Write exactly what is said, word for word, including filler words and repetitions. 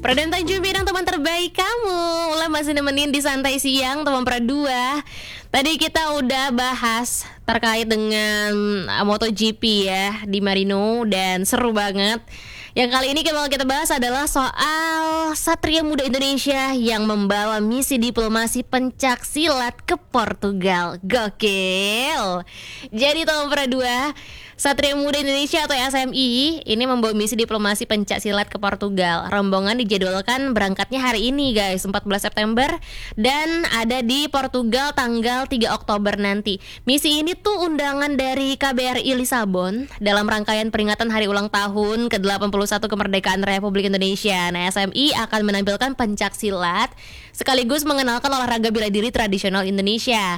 Pradana Tanjung Pinang, teman terbaik kamu. Ulah masih nemenin di Santai Siang teman Pradua. Tadi kita udah bahas terkait dengan uh, MotoGP ya di Marino dan seru banget. Yang kali ini yang kita bahas adalah soal Satria Muda Indonesia yang membawa misi diplomasi pencak silat ke Portugal. Gokil. Jadi teman Pradua, Satria Muda Indonesia atau S M I ini membawa misi diplomasi pencak silat ke Portugal. Rombongan dijadwalkan berangkatnya hari ini guys, empat belas September, dan ada di Portugal tanggal tiga Oktober nanti. Misi ini tuh undangan dari K B R I Lisabon dalam rangkaian peringatan hari ulang tahun ke delapan puluh satu kemerdekaan Republik Indonesia. Nah, S M I akan menampilkan pencak silat sekaligus mengenalkan olahraga bela diri tradisional Indonesia.